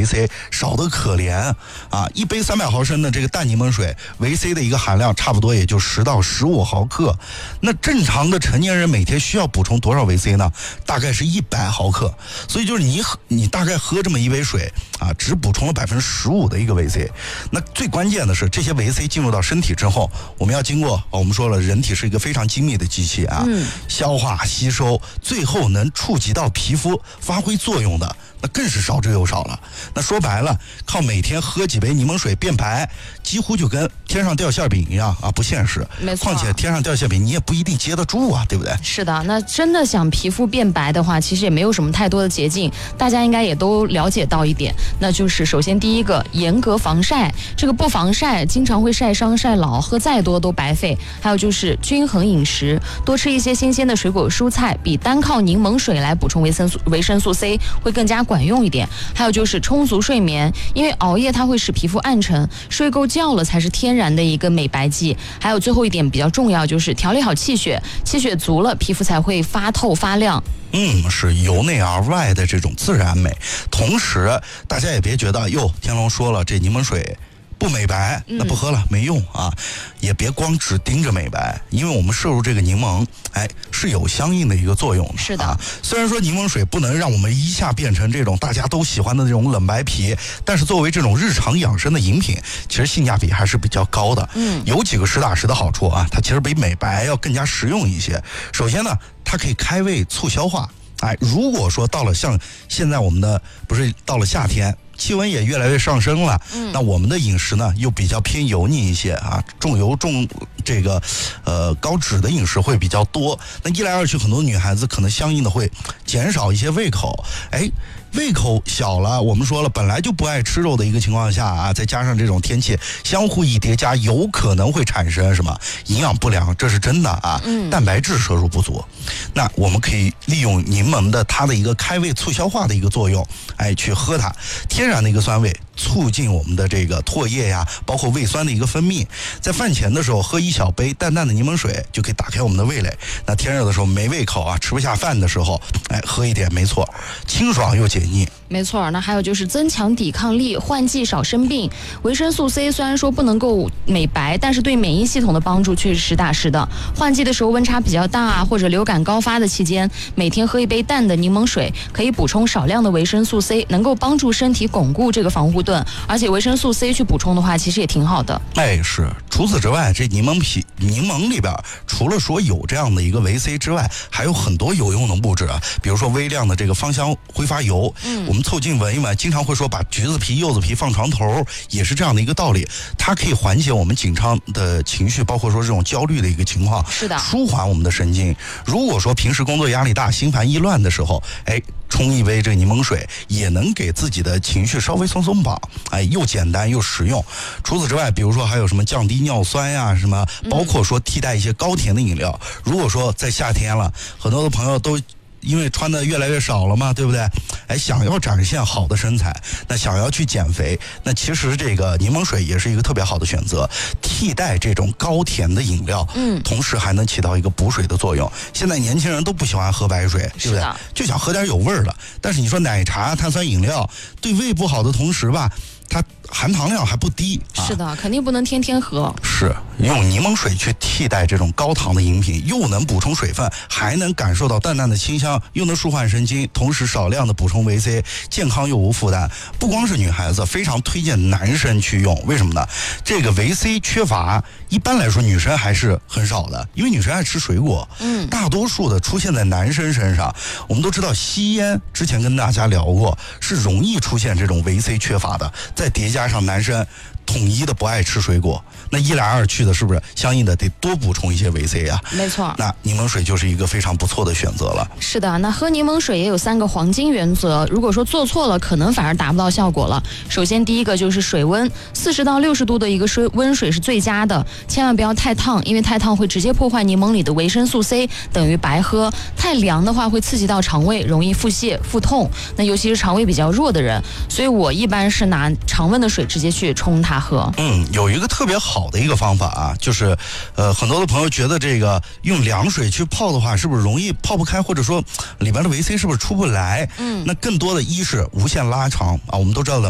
维 C 少得可怜啊！一杯300毫升的这个淡柠檬水，维 C 的一个含量差不多也就10到15毫克。那正常的成年人每天需要补充多少维 C 呢？大概是100毫克。所以就是你大概喝这么一杯水啊，只补充了15%的一个维 C。那最关键的是，这些维 C 进入到身体之后，我们要经过我们说了，人体是一个非常精密的机器啊，消化吸收，最后能触及到皮肤发挥作用的，那更是少之又少了。那说白了，靠每天喝几杯柠檬水变白，几乎就跟天上掉馅饼一样啊，不现实。 没错。 况且天上掉馅饼，你也不一定接得住啊，对不对？ 是的，那真的想皮肤变白的话，其实也没有什么太多的捷径，大家应该也都了解到一点，那就是首先第一个，严格防晒。这个不防晒，经常会晒伤晒老，喝再多都白费。还有就是均衡饮食，多吃一些新鲜的水果蔬菜，比单靠柠檬水来补充维生素 C 会更加管用一点。还有就是充足睡眠，因为熬夜它会使皮肤暗沉，睡够觉了才是天然的一个美白剂。还有最后一点比较重要，就是调理好气血，气血足了，皮肤才会发透发亮。 是由内而外的这种自然美。同时大家也别觉得哟，天龙说了这柠檬水不美白，那不喝了没用啊！也别光只盯着美白，因为我们摄入这个柠檬，是有相应的一个作用的。 是的， 虽然说柠檬水不能让我们一下变成这种大家都喜欢的这种冷白皮，但是作为这种日常养生的饮品，其实性价比还是比较高的。有几个实打实的好处啊，它其实比美白要更加实用一些。首先呢，它可以开胃促消化。如果说到了像现在我们的不是到了夏天，气温也越来越上升了，那我们的饮食呢又比较偏油腻一些啊，重油重这个高脂的饮食会比较多，那一来二去，很多女孩子可能相应的会减少一些胃口，胃口小了，我们说了本来就不爱吃肉的一个情况下啊，再加上这种天气相互一叠加，有可能会产生什么营养不良，这是真的啊。蛋白质摄入不足，那我们可以利用柠檬的它的一个开胃促消化的一个作用，去喝它，天然的一个酸味，促进我们的这个唾液呀，包括胃酸的一个分泌。在饭前的时候喝一小杯淡淡的柠檬水，就可以打开我们的味蕾。那天热的时候没胃口啊，吃不下饭的时候，喝一点没错，清爽又解腻。 没错，那还有就是增强抵抗力，换季少生病。维生素 C 虽然说不能够美白，但是对免疫系统的帮助却是实打实的。换季的时候温差比较大啊，或者流感高发的期间，每天喝一杯淡的柠檬水，可以补充少量的维生素 C， 能够帮助身体巩固这个防护盾。而且维生素 C 去补充的话，其实也挺好的。 是。除此之外，这柠檬里边除了说有这样的一个维 C 之外，还有很多有用的物质啊，比如说微量的这个芳香挥发油。我们凑近闻一闻，经常会说把橘子皮、柚子皮放床头，也是这样的一个道理。它可以缓解我们紧张的情绪，包括说这种焦虑的一个情况， 是的， 舒缓我们的神经。如果说平时工作压力大、心烦意乱的时候，冲一杯这个柠檬水，也能给自己的情绪稍微松松绑，又简单又实用。除此之外，比如说还有什么降低尿酸呀，什么包括说替代一些高甜的饮料。如果说在夏天了，很多的朋友都因为穿的越来越少了嘛，对不对？想要展现好的身材，那想要去减肥，那其实这个柠檬水也是一个特别好的选择，替代这种高甜的饮料，同时还能起到一个补水的作用。现在年轻人都不喜欢喝白水，对不对？就想喝点有味儿的。但是你说奶茶、碳酸饮料对胃不好的同时吧，它含糖量还不低。 是的，肯定不能天天喝。 是用柠檬水去替代这种高糖的饮品，又能补充水分，还能感受到淡淡的清香，又能舒缓神经，同时少量的补充维 C， 健康又无负担。不光是女孩子，非常推荐男生去用。为什么呢？这个维 C 缺乏，一般来说女生还是很少的，因为女生爱吃水果。大多数的出现在男生身上。我们都知道吸烟，之前跟大家聊过，是容易出现这种维 C 缺乏的。再叠加上男生统一的不爱吃水果，那一来二去的，是不是相应的得多补充一些维 C 啊？ 没错， 那柠檬水就是一个非常不错的选择了。 是的，那喝柠檬水也有3个黄金原则，如果说做错了，可能反而达不到效果了。首先，第一个就是水温，40到60度的一个温水是最佳的，千万不要太烫，因为太烫会直接破坏柠檬里的维生素 C， 等于白喝。太凉的话会刺激到肠胃，容易腹泻、腹痛。那尤其是肠胃比较弱的人，所以我一般是拿常温的水直接去冲它喝。 有一个特别好的一个方法啊，就是很多的朋友觉得这个用凉水去泡的话，是不是容易泡不开，或者说里边的维 C 是不是出不来？那更多的一是无限拉长啊，我们都知道的。